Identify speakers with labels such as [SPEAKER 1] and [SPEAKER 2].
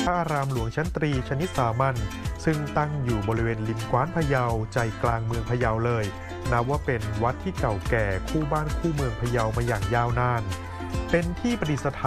[SPEAKER 1] พระอารามหลวงชั้นตรีชนิดสามัญซึ่งตั้งอยู่บริเวณริมกว้านพะเยาใจกลางเมืองพะเยาเลยนับว่าเป็นวัดที่เก่าแก่คู่บ้านคู่เมืองพะเยามาอย่างยาวนานเป็นที่ประดิษฐาน